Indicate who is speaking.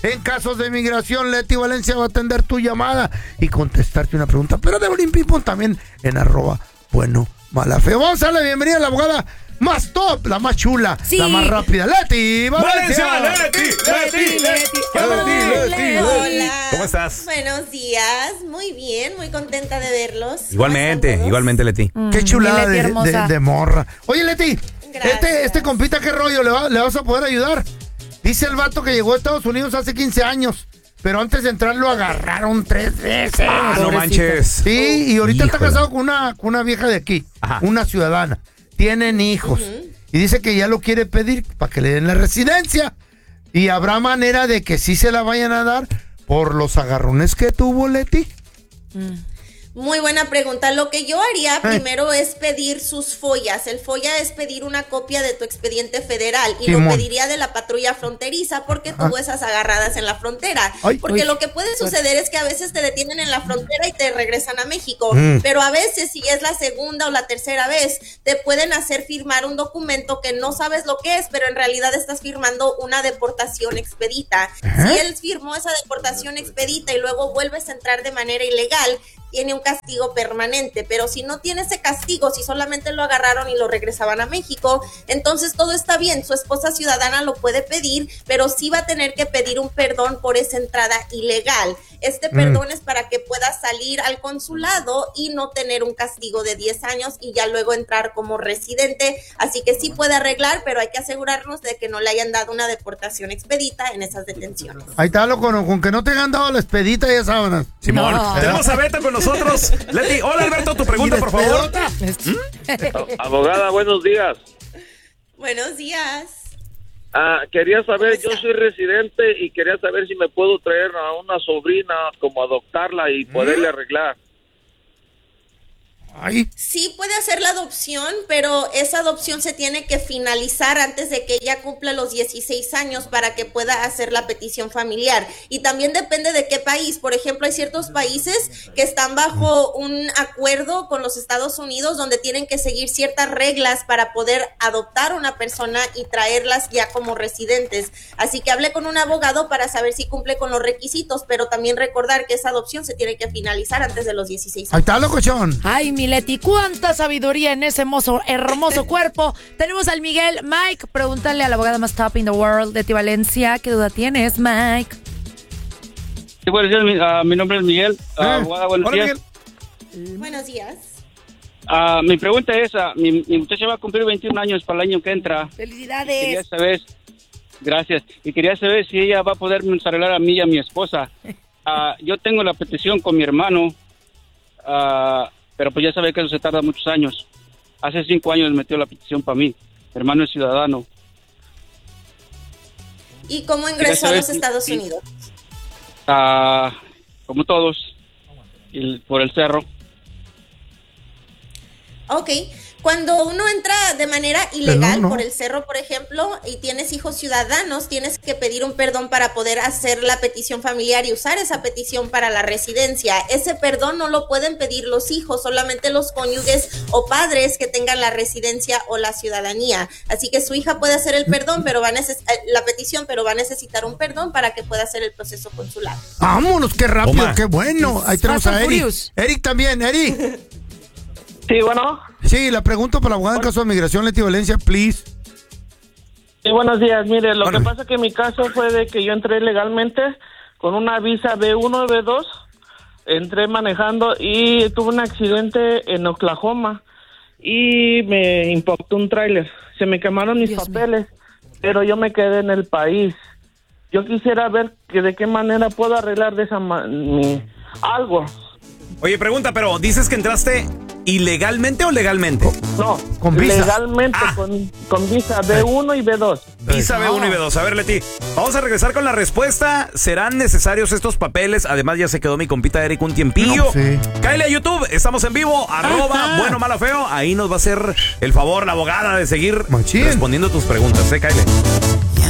Speaker 1: en casos de migración. Leti Valencia va a atender tu llamada y contestarte una pregunta, pero de Bolín Ping-Pong también en @bueno-mala-feo. Vamos a darle bienvenida a la abogada más top, la más chula,
Speaker 2: sí,
Speaker 1: la más rápida, Leti Valencia.
Speaker 2: Leti.
Speaker 3: Hola.
Speaker 4: ¿Cómo estás?
Speaker 3: Buenos días, muy bien, muy contenta de verlos.
Speaker 4: Igualmente, Leti.
Speaker 1: Qué chulada
Speaker 2: Leti hermosa.
Speaker 1: de morra. Oye, Leti,
Speaker 3: Gracias.
Speaker 1: este compita, ¿qué rollo? ¿Le vas a poder ayudar? Dice el vato que llegó a Estados Unidos hace 15 años, pero antes de entrar lo agarraron 3 veces.
Speaker 4: Ah, no manches.
Speaker 1: Sí, y ahorita está
Speaker 4: Híjole.
Speaker 1: casado con una vieja de aquí,
Speaker 4: Ajá.
Speaker 1: una ciudadana. Tienen hijos. Y dice que ya lo quiere pedir para que le den la residencia. Y habrá manera de que sí se la vayan a dar por los agarrones que tuvo Leti.
Speaker 3: Muy buena pregunta. Lo que yo haría primero es pedir sus follas. El folla es pedir una copia de tu expediente federal y
Speaker 1: Simón.
Speaker 3: lo pediría de la patrulla fronteriza porque tuvo esas agarradas en la frontera.
Speaker 1: Ay.
Speaker 3: Porque
Speaker 1: Uy.
Speaker 3: lo que puede suceder es que a veces te detienen en la frontera y te regresan a México. Pero a veces, si es la segunda o la tercera vez, te pueden hacer firmar un documento que no sabes lo que es, pero en realidad estás firmando una deportación expedita. Si él firmó esa deportación expedita y luego vuelves a entrar de manera ilegal, tiene un castigo permanente, pero si no tiene ese castigo, si solamente lo agarraron y lo regresaban a México, entonces todo está bien, su esposa ciudadana lo puede pedir, pero sí va a tener que pedir un perdón por esa entrada ilegal. Este perdón es para que pueda salir al consulado y no tener un castigo de 10 años y ya luego entrar como residente, así que sí puede arreglar, pero hay que asegurarnos de que no le hayan dado una deportación expedita en esas detenciones.
Speaker 1: Ahí está, con que no te hayan dado la expedita y esa sábanas.
Speaker 4: Simón,
Speaker 2: No.
Speaker 4: tenemos a Beto con nosotros. Leti, hola Alberto, tu pregunta, por favor.
Speaker 5: Abogada, buenos días.
Speaker 3: Buenos días.
Speaker 5: Quería saber, yo soy residente y quería saber si me puedo traer a una sobrina, como adoptarla y poderle arreglar.
Speaker 1: Ay,
Speaker 3: Sí puede hacer la adopción, pero esa adopción se tiene que finalizar antes de que ella cumpla los 16 años para que pueda hacer la petición familiar. Y también depende de qué país. Por ejemplo, hay ciertos países que están bajo un acuerdo con los Estados Unidos donde tienen que seguir ciertas reglas para poder adoptar a una persona y traerlas ya como residentes. Así que hablé con un abogado para saber si cumple con los requisitos, pero también recordar que esa adopción se tiene que finalizar antes de los 16
Speaker 1: ahí
Speaker 3: años.
Speaker 1: está, locochón.
Speaker 2: Ay, mi Leti, cuánta sabiduría en ese hermoso cuerpo. Tenemos al Miguel. Mike, pregúntale a la abogada más top in the world, Leti Valencia. ¿Qué duda tienes, Mike?
Speaker 6: Sí, buenos días, mi nombre es Miguel. Abogada, buenos
Speaker 1: Hola,
Speaker 6: días.
Speaker 1: Miguel.
Speaker 3: Buenos días.
Speaker 6: Mi pregunta es, mi muchacha va a cumplir 21 años para el año que entra. Quería
Speaker 2: ¡Felicidades!
Speaker 6: saber, gracias, y quería saber si ella va a poder arreglar a mí y a mi esposa. Yo tengo la petición con mi hermano, pero pues ya sabe que eso se tarda muchos años. Hace 5 años metió la petición para mí. Mi hermano es ciudadano.
Speaker 3: ¿Y cómo ingresó a los Estados
Speaker 6: Sí.
Speaker 3: Unidos?
Speaker 6: Como todos, por el cerro.
Speaker 3: Ok. Cuando uno entra de manera ilegal
Speaker 1: no.
Speaker 3: por el cerro, por ejemplo, y tienes hijos ciudadanos, tienes que pedir un perdón para poder hacer la petición familiar y usar esa petición para la residencia. Ese perdón no lo pueden pedir los hijos, solamente los cónyuges o padres que tengan la residencia o la ciudadanía. Así que su hija puede hacer el perdón, pero la petición, pero va a necesitar un perdón para que pueda hacer el proceso consular.
Speaker 1: Vámonos, qué rápido,
Speaker 4: Toma.
Speaker 1: qué bueno. Ahí tenemos
Speaker 2: Fast
Speaker 1: a
Speaker 2: and
Speaker 1: Eric.
Speaker 2: Furious.
Speaker 1: Eric también, Eric.
Speaker 6: Sí, bueno.
Speaker 1: Sí, la pregunto para la abogada en caso de migración, Leti Valencia, please.
Speaker 6: Sí, buenos días. Mire, lo
Speaker 1: Órale.
Speaker 6: que pasa que mi caso fue de que yo entré legalmente con una visa B1 y B2. Entré manejando y tuve un accidente en Oklahoma y me impactó un tráiler. Se me quemaron mis
Speaker 2: Dios mío.
Speaker 6: papeles, pero yo me quedé en el país. Yo quisiera ver que de qué manera puedo arreglar de esa algo.
Speaker 4: Oye, pregunta, pero ¿dices que entraste ilegalmente o legalmente?
Speaker 6: No,
Speaker 1: Con visa.
Speaker 6: legalmente con visa B1 y B2.
Speaker 4: Visa B1 y B2. A ver, Leti, vamos a regresar con la respuesta. ¿Serán necesarios estos papeles? Además, ya se quedó mi compita Eric un tiempillo.
Speaker 1: No, sí.
Speaker 4: Cáele a YouTube, estamos en vivo, @bueno, malo, feo. Ahí nos va a hacer el favor la abogada de seguir
Speaker 1: Machín.
Speaker 4: respondiendo tus preguntas, cáele.